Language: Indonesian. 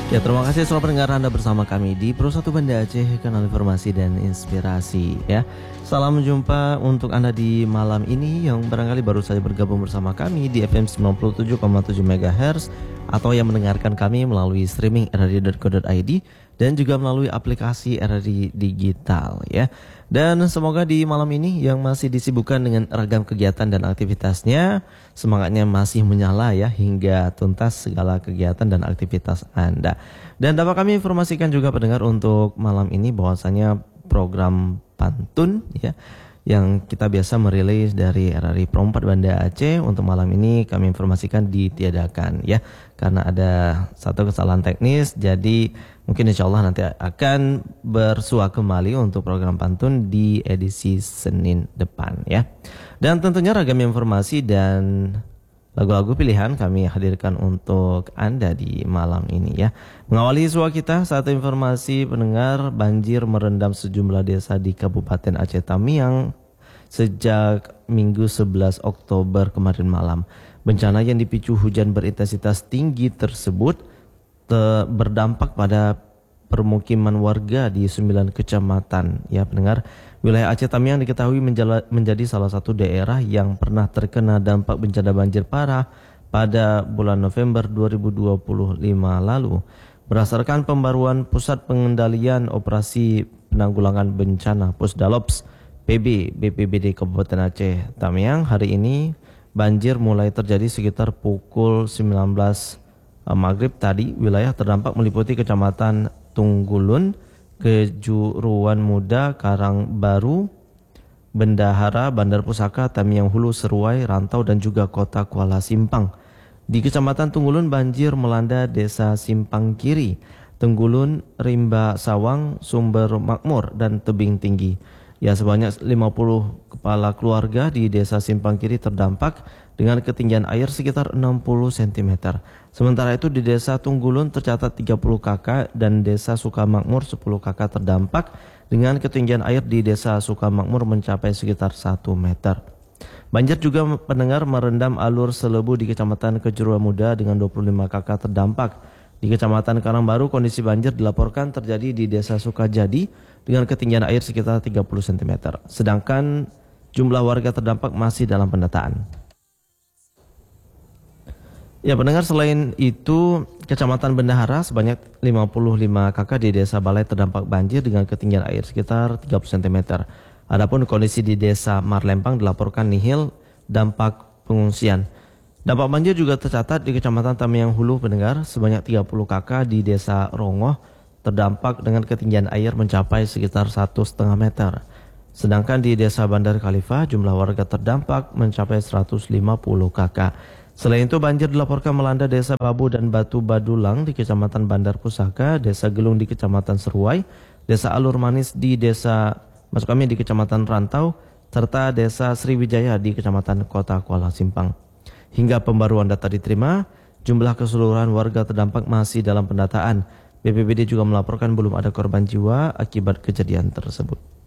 Ya, terima kasih selamat pendengar Anda bersama kami di Pro 1 Banda Aceh, kanal informasi dan inspirasi ya. Salam jumpa untuk Anda di malam ini yang barangkali baru saja bergabung bersama kami di FM 97,7 MHz atau yang mendengarkan kami melalui streaming rri.co.id dan juga melalui aplikasi RRI Digital ya. Dan semoga di malam ini yang masih disibukkan dengan ragam kegiatan dan aktivitasnya, semangatnya masih menyala ya hingga tuntas segala kegiatan dan aktivitas Anda. Dan dapat kami informasikan juga pendengar untuk malam ini bahwasanya program pantun ya yang kita biasa merilis dari RRI Pro 4 Banda Aceh untuk malam ini kami informasikan ditiadakan ya karena ada satu kesalahan teknis, jadi mungkin insya Allah nanti akan bersua kembali untuk program pantun di edisi Senin depan ya. Dan tentunya ragam informasi dan lagu-lagu pilihan kami hadirkan untuk Anda di malam ini ya. Mengawali sua kita, satu informasi pendengar, banjir merendam sejumlah desa di Kabupaten Aceh Tamiang sejak Minggu 11 Oktober kemarin malam. Bencana yang dipicu hujan berintensitas tinggi tersebut berdampak pada permukiman warga di 9 kecamatan. Ya pendengar, wilayah Aceh Tamiang diketahui menjadi salah satu daerah yang pernah terkena dampak bencana banjir parah pada bulan November 2025 lalu. Berdasarkan pembaruan Pusat Pengendalian Operasi Penanggulangan Bencana Pusdalops PB BPBD Kabupaten Aceh Tamiang, hari ini banjir mulai terjadi sekitar pukul 19 maghrib tadi. Wilayah terdampak meliputi Kecamatan Tunggulun, Kejuruan Muda, Karangbaru, Bendahara, Bandar Pusaka, Tamiang Hulu, Seruai, Rantau dan juga Kota Kuala Simpang. Di Kecamatan Tunggulun banjir melanda Desa Simpang Kiri, Tunggulun, Rimba Sawang, Sumber Makmur dan Tebing Tinggi. Ya, sebanyak 50 kepala keluarga di Desa Simpang Kiri terdampak dengan ketinggian air sekitar 60 cm. Sementara itu di Desa Tunggulun tercatat 30 kakak dan Desa Sukamakmur 10 kakak terdampak dengan ketinggian air di Desa Sukamakmur mencapai sekitar 1 meter. Banjir juga pendengar merendam alur Selebu di Kecamatan Kejuruan Muda dengan 25 kakak terdampak. Di Kecamatan Karangbaru kondisi banjir dilaporkan terjadi di Desa Sukajadi dengan ketinggian air sekitar 30 cm. Sedangkan jumlah warga terdampak masih dalam pendataan. Ya pendengar, selain itu Kecamatan Bendahara sebanyak 55 kakak di Desa Balai terdampak banjir dengan ketinggian air sekitar 30 cm. Adapun kondisi di Desa Marlempang dilaporkan nihil dampak pengungsian. Dampak banjir juga tercatat di Kecamatan Tamiang Hulu pendengar sebanyak 30 kakak di Desa Rongoh terdampak dengan ketinggian air mencapai sekitar 1,5 meter. Sedangkan di Desa Bandar Khalifah jumlah warga terdampak mencapai 150 kakak. Selain itu banjir dilaporkan melanda Desa Babu dan Batu Badulang di Kecamatan Bandar Pusaka, Desa Gelung di Kecamatan Seruai, Desa Alur Manis di di Kecamatan Rantau, serta Desa Sriwijaya di Kecamatan Kota Kuala Simpang. Hingga pembaruan data diterima, jumlah keseluruhan warga terdampak masih dalam pendataan. BPBD juga melaporkan belum ada korban jiwa akibat kejadian tersebut.